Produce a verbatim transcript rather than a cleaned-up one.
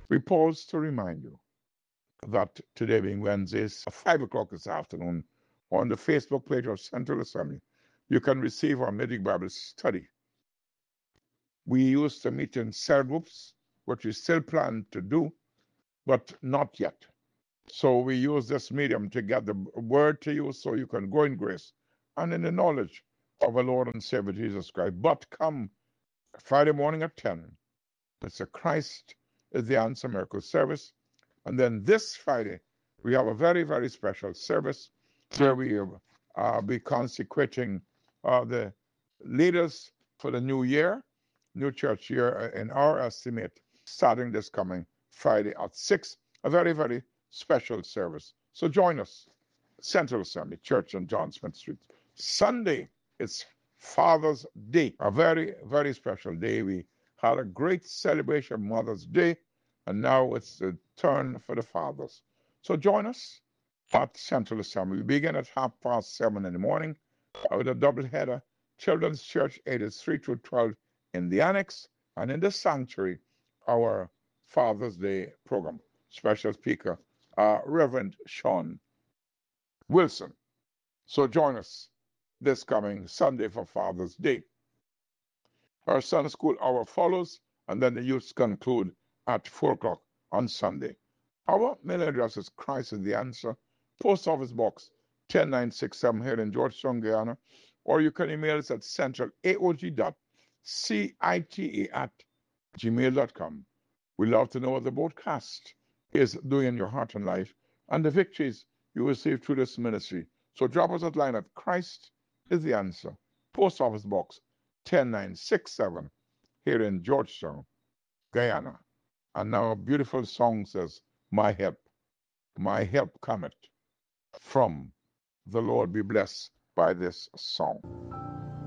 We pause to remind you that today being Wednesday, at five o'clock this afternoon, on the Facebook page of Central Assembly, you can receive our Midweek Bible study. We used to meet in cell groups, which we still plan to do, but not yet. So we use this medium to get the word to you so you can grow in grace and in the knowledge of our Lord and Savior Jesus Christ. But come Friday morning at ten, it's a Christ is the Answer Miracle service. And then this Friday, we have a very, very special service where we will uh, be consecrating uh, the leaders for the new year, new church year, in our estimate, starting this coming Friday at six. A very, very special service. So join us, Central Assembly Church on John Smith Street. Sunday, it's Father's Day, a very, very special day. We had a great celebration of Mother's Day, and now it's the turn for the fathers. So join us at Central Assembly. We begin at half past seven in the morning with a double header. Children's Church, ages three through twelve in the annex, and in the sanctuary, our Father's Day program. Special speaker, uh, Reverend Sean Wilson. So join us this coming Sunday for Father's Day. Our Sunday school hour follows, and then the youths conclude at four o'clock on Sunday. Our mail address is Christ is the Answer, Post Office Box ten nine six seven here in Georgetown, Guyana, or you can email us at centralaog dot cita at gmail dot com. We love to know what the broadcast is doing in your heart and life and the victories you receive through this ministry. So drop us a line at Christ is the Answer, Post Office Box ten nine six seven here in Georgetown, Guyana. And now a beautiful song says, My help, my help cometh from the Lord. Be blessed by this song.